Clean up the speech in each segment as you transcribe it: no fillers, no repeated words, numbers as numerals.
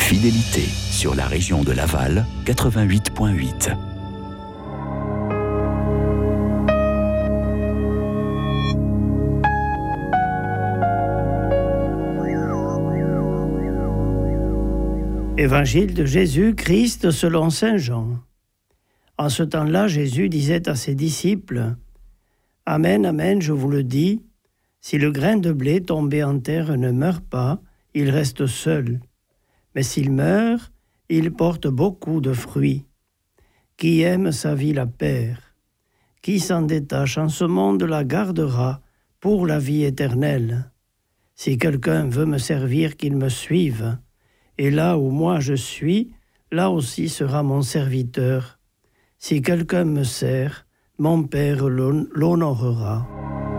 Fidélité sur la région de Laval, 88.8. Évangile de Jésus-Christ selon saint Jean. En ce temps-là, Jésus disait à ses disciples : « Amen, amen, je vous le dis, si le grain de blé tombé en terre ne meurt pas, il reste seul. Mais s'il meurt, il porte beaucoup de fruits. Qui aime sa vie la perd. Qui s'en détache en ce monde la gardera pour la vie éternelle. Si quelqu'un veut me servir, qu'il me suive. Et là où moi je suis, là aussi sera mon serviteur. Si quelqu'un me sert, mon Père l'honorera. »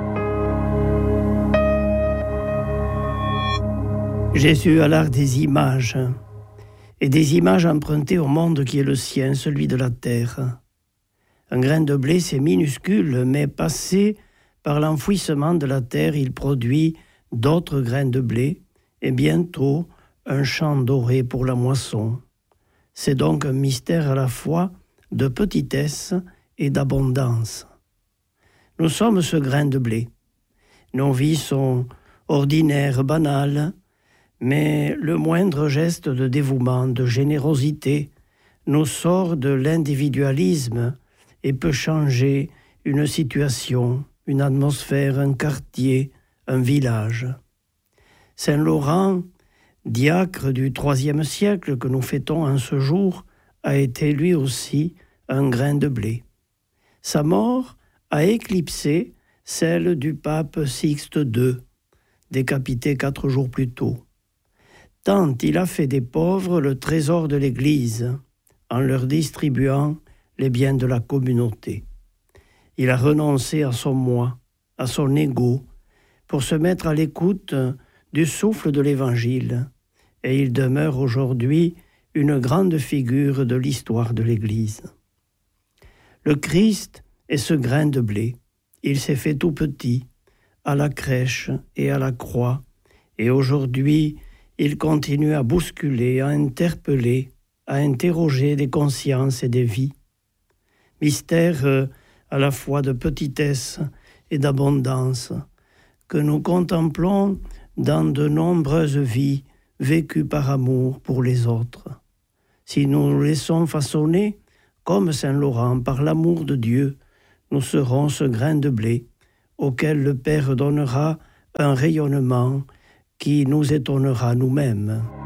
Jésus a l'art des images, et des images empruntées au monde qui est le sien, celui de la terre. Un grain de blé, c'est minuscule, mais passé par l'enfouissement de la terre, il produit d'autres grains de blé, et bientôt un champ doré pour la moisson. C'est donc un mystère à la fois de petitesse et d'abondance. Nous sommes ce grain de blé. Nos vies sont ordinaires, banales, mais le moindre geste de dévouement, de générosité, nous sort de l'individualisme et peut changer une situation, une atmosphère, un quartier, un village. Saint Laurent, diacre du IIIe siècle que nous fêtons en ce jour, a été lui aussi un grain de blé. Sa mort a éclipsé celle du pape Sixte II, décapité 4 jours plus tôt. Tant il a fait des pauvres le trésor de l'Église, en leur distribuant les biens de la communauté. Il a renoncé à son moi, à son ego, pour se mettre à l'écoute du souffle de l'Évangile, et il demeure aujourd'hui une grande figure de l'histoire de l'Église. Le Christ est ce grain de blé. Il s'est fait tout petit, à la crèche et à la croix, et aujourd'hui, il continue à bousculer, à interpeller, à interroger des consciences et des vies. Mystère à la fois de petitesse et d'abondance, que nous contemplons dans de nombreuses vies vécues par amour pour les autres. Si nous nous laissons façonner, comme saint Laurent, par l'amour de Dieu, nous serons ce grain de blé auquel le Père donnera un rayonnement qui nous étonnera nous-mêmes.